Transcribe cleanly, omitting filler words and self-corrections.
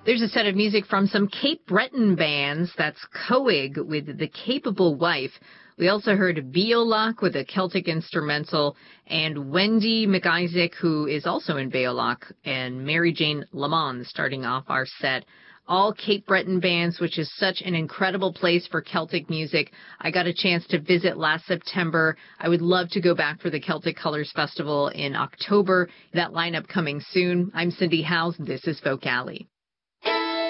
There's a set of music from some Cape Breton bands. That's Coig with The Capable Wife. We also heard Beoloch with a Celtic instrumental, and Wendy McIsaac, who is also in Beoloch, and Mary Jane Lamont starting off our set. All Cape Breton bands, which is such an incredible place for Celtic music. I got a chance to visit last September. I would love to go back for the Celtic Colors Festival in October. That lineup coming soon. I'm Cindy Howes. This is Folk Alley.